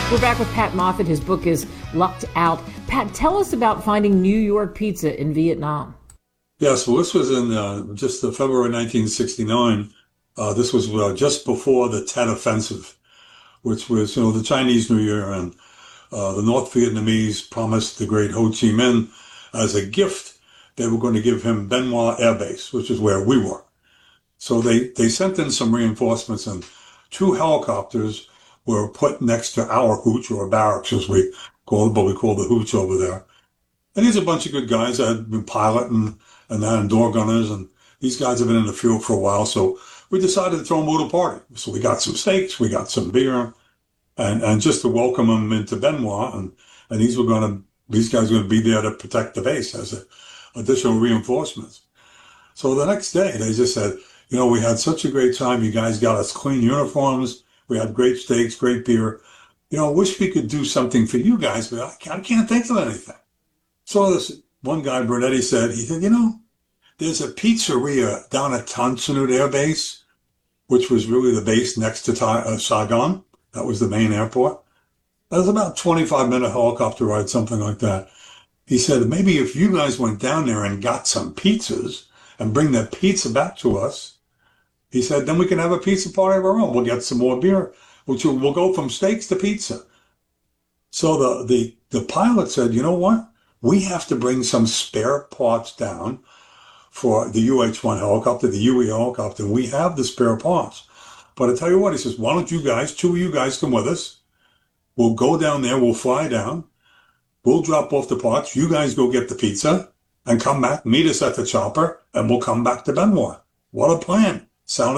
We're back with Pat Moffat. His book is Lucked Out. Pat, tell us about finding New York pizza in Vietnam. Yes, well, this was in just February 1969. This was just before the Tet Offensive, which was, the Chinese New Year, and the North Vietnamese promised the great Ho Chi Minh as a gift. They were going to give him Bien Hoa Air Base, which is where we were. So they sent in some reinforcements, and 2 helicopters were put next to our hooch, or barracks as we call it, but we call the hooch over there. And these are a bunch of good guys that had been piloting and that, and door gunners, and these guys have been in the field for a while. So we decided to throw them a little party. So we got some steaks, we got some beer, and just to welcome them into Bien Hoa, and these guys were going to be there to protect the base as additional reinforcements. So the next day they just said, we had such a great time. You guys got us clean uniforms. We had great steaks, great beer. I wish we could do something for you guys, but I can't think of anything. So this one guy, Bernetti, said, there's a pizzeria down at Tan Son Nhut Air Base, which was really the base next to Saigon. That was the main airport. That was about a 25-minute helicopter ride, something like that. He said, maybe if you guys went down there and got some pizzas and bring that pizza back to us, he said, then we can have a pizza party of our own. We'll get some more beer, which we'll go from steaks to pizza. So the pilot said, you know what? We have to bring some spare parts down for the UH-1 helicopter, the UE helicopter. We have the spare parts. But I tell you what, he says, why don't you guys, 2 of you guys come with us. We'll go down there. We'll fly down. We'll drop off the parts. You guys go get the pizza and come back, meet us at the chopper, and we'll come back to Bien Hoa. What a plan. Sounded